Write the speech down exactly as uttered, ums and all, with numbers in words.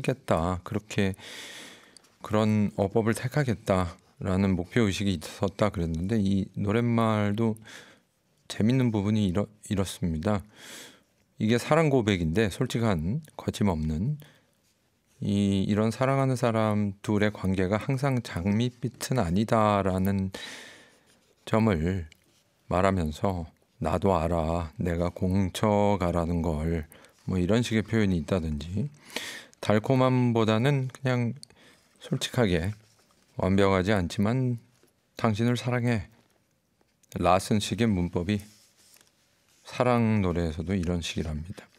살겠다, 그렇게 그런 어법을 택하겠다라는 목표 의식이 있었다 그랬는데, 이 노랫말도 재밌는 부분이 이렇, 이렇습니다. 이게 사랑 고백인데 솔직한, 거침없는, 이, 이런 사랑하는 사람 둘의 관계가 항상 장밋빛은 아니다라는 점을 말하면서, 나도 알아, 내가 공쳐가라는 걸, 뭐 이런 식의 표현이 있다든지, 달콤함보다는 그냥 솔직하게, 완벽하지 않지만 당신을 사랑해, 라슨식의 문법이 사랑 노래에서도 이런 식이랍니다.